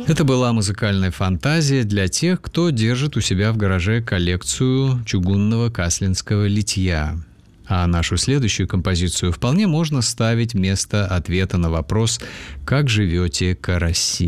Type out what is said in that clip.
Это была музыкальная фантазия для тех, кто держит у себя в гараже коллекцию чугунного каслинского литья. А нашу следующую композицию вполне можно ставить вместо ответа на вопрос «Как живете, караси?».